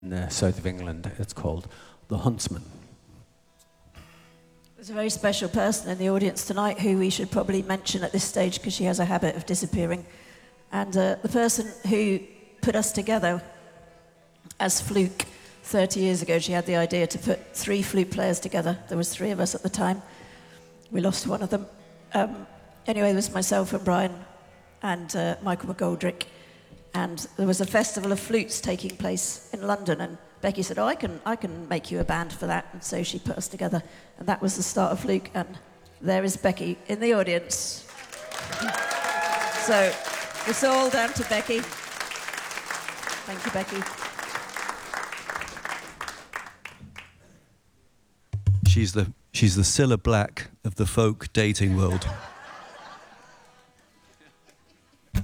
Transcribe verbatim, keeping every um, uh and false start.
in the south of England. It's called The Huntsman. There's a very special person in the audience tonight who we should probably mention at this stage because she has a habit of disappearing. And uh, the person who put us together as Fluke thirty years ago, she had the idea to put three flute players together. There was three of us at the time. We lost one of them. Um, anyway, there was myself and Brian and uh, Michael McGoldrick. And there was a festival of flutes taking place in London, and Becky said, oh, I can, I can make you a band for that. And so she put us together, and that was the start of Fluke. And there is Becky in the audience. So it's all down to Becky. Thank you, Becky. She's the, she's the Cilla Black of the folk dating world.